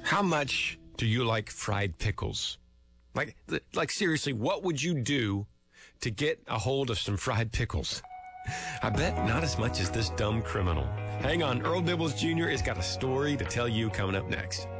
How much do you like fried pickles? Like seriously, what would you do to get a hold of some fried pickles? I bet not as much as this dumb criminal. Hang on, Earl Dibbles Jr. has got a story to tell you coming up next.